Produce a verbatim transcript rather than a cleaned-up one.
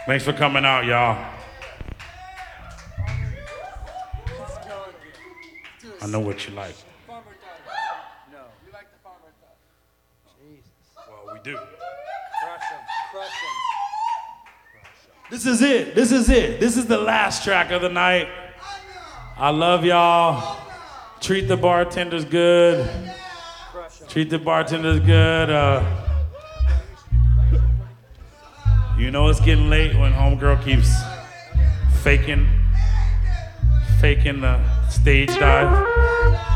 Thanks for coming out, y'all. I know what you like. No. You like the farmer stuff. Jesus. Well, we do. Crush him. Crush him. This is it. This is it. This is the last track of the night. I love y'all. Treat the bartenders good. Treat the bartenders good. Uh, you know it's getting late when homegirl keeps faking, faking the stage dive.